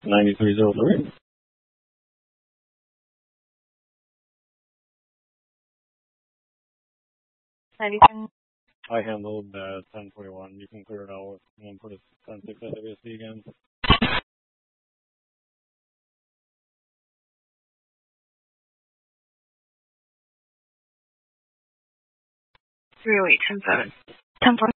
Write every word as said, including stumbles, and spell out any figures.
ninety-three oh three. I handled uh, ten forty-one. You can clear it out and put it ten six at W S D again. three oh eight, ten seven. ten four.